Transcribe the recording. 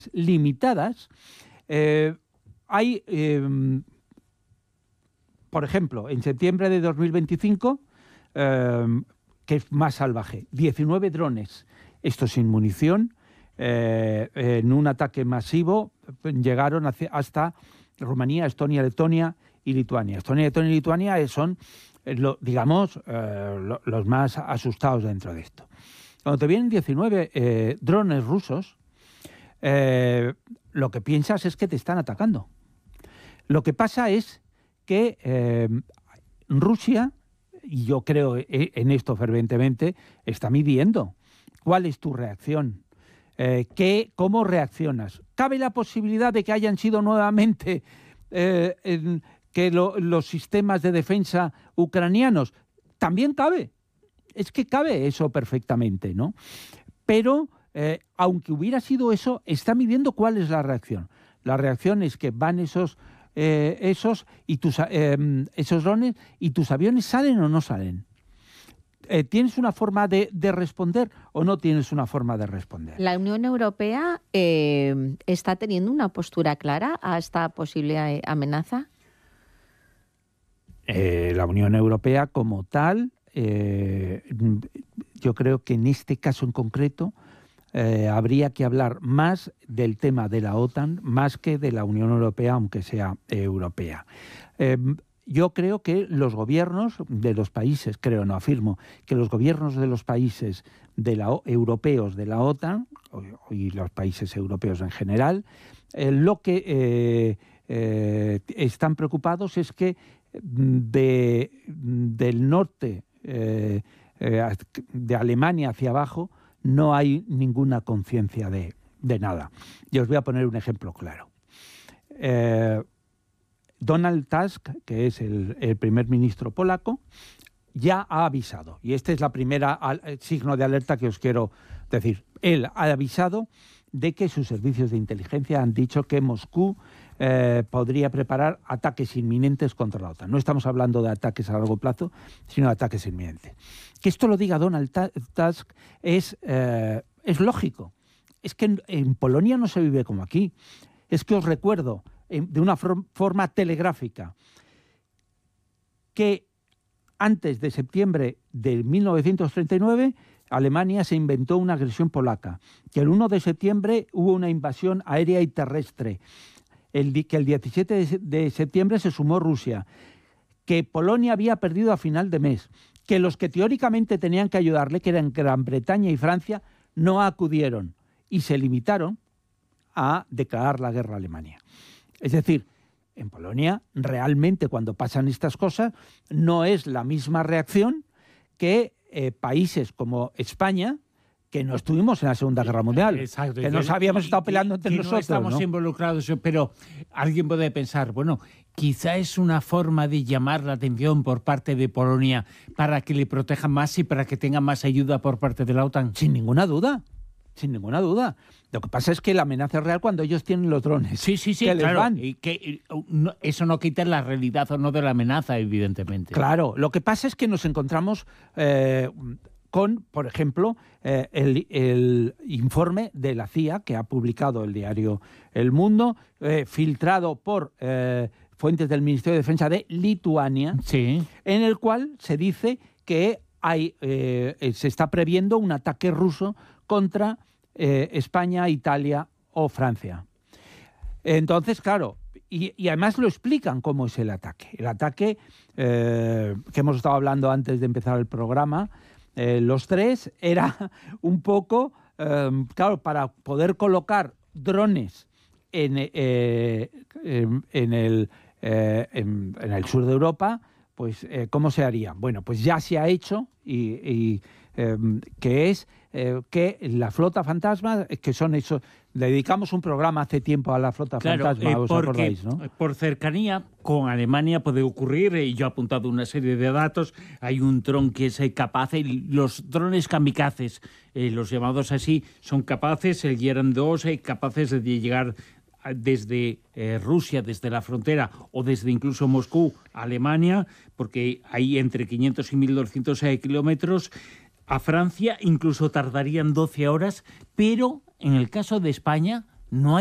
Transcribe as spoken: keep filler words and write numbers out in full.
limitadas. Eh, hay, eh, por ejemplo, en septiembre de dos mil veinticinco, eh, que es más salvaje, diecinueve drones, estos sin munición, eh, en un ataque masivo, llegaron hacia, hasta Rumanía, Estonia, Letonia y Lituania. Estonia, Letonia y Lituania son, eh, lo, digamos, eh, lo, los más asustados dentro de esto. Cuando te vienen diecinueve eh, drones rusos, eh, lo que piensas es que te están atacando. Lo que pasa es que eh, Rusia, y yo creo en esto fervientemente, está midiendo cuál es tu reacción, eh, qué, cómo reaccionas. ¿Cabe la posibilidad de que hayan sido nuevamente eh, en, que lo, los sistemas de defensa ucranianos? También cabe. Es que cabe eso perfectamente, ¿no? Pero, eh, aunque hubiera sido eso, está midiendo cuál es la reacción. La reacción es que van esos... Eh, esos y tus eh, esos drones y tus aviones salen o no salen. Eh, ¿Tienes una forma de, de responder o no tienes una forma de responder? ¿La Unión Europea eh, está teniendo una postura clara a esta posible amenaza? Eh, la Unión Europea como tal, eh, yo creo que en este caso en concreto Eh, habría que hablar más del tema de la OTAN más que de la Unión Europea, aunque sea eh, europea. Eh, yo creo que los gobiernos de los países, creo, no afirmo, que los gobiernos de los países de la, europeos de la OTAN, y los países europeos en general, eh, lo que eh, eh, están preocupados es que de, del norte, eh, eh, de Alemania hacia abajo, no hay ninguna conciencia de, de nada. Y os voy a poner un ejemplo claro. Eh, Donald Tusk, que es el, el primer ministro polaco, ya ha avisado, y este es la primera al, el signo de alerta que os quiero decir. Él ha avisado de que sus servicios de inteligencia han dicho que Moscú eh, podría preparar ataques inminentes contra la OTAN. No estamos hablando de ataques a largo plazo, sino de ataques inminentes. Que esto lo diga Donald Tusk es, eh, es lógico. Es que en, en Polonia no se vive como aquí. Es que os recuerdo eh, de una for- forma telegráfica que antes de septiembre de mil novecientos treinta y nueve Alemania se inventó una agresión polaca, que el uno de septiembre hubo una invasión aérea y terrestre, el, que el diecisiete de septiembre se sumó Rusia, que Polonia había perdido a final de mes, que los que teóricamente tenían que ayudarle, que eran Gran Bretaña y Francia, no acudieron y se limitaron a declarar la guerra a Alemania. Es decir, en Polonia realmente cuando pasan estas cosas no es la misma reacción que eh, países como España, que no estuvimos en la Segunda Guerra Mundial, Exacto, que nos habíamos estado peleando entre que nosotros. No estamos ¿no? involucrados, pero alguien puede pensar, bueno, quizá es una forma de llamar la atención por parte de Polonia para que le protejan más y para que tenga más ayuda por parte de la OTAN. Sin ninguna duda, sin ninguna duda. Lo que pasa es que la amenaza es real cuando ellos tienen los drones. Sí, sí, sí, que les claro. van. Y que no, eso no quita la realidad o no de la amenaza, evidentemente. Claro, lo que pasa es que nos encontramos eh, con, por ejemplo, eh, el, el informe de la C I A que ha publicado el diario El Mundo, eh, filtrado por eh, fuentes del Ministerio de Defensa de Lituania, sí. en el cual se dice que hay, eh, se está previendo un ataque ruso contra eh, España, Italia o Francia. Entonces, claro, y, y además lo explican cómo es el ataque. El ataque eh, que hemos estado hablando antes de empezar el programa, eh, los tres, era un poco, eh, claro, para poder colocar drones en, eh, en, en, el, eh, en, en el sur de Europa, pues eh, ¿cómo se haría? Bueno, pues ya se ha hecho y, y eh, que es eh, que la flota fantasma, que son esos, le dedicamos un programa hace tiempo a la flota claro, fantasma, eh, ¿os porque, acordáis, no? Por cercanía con Alemania puede ocurrir, y yo he apuntado una serie de datos, hay un dron que es capaz, y los drones kamikazes, eh, los llamados así, son capaces, el Guerran dos, eh, capaces de llegar desde eh, Rusia, desde la frontera, o desde incluso Moscú a Alemania, porque hay entre quinientos y mil doscientos eh, kilómetros. A Francia incluso tardarían doce horas, pero en el caso de España no hay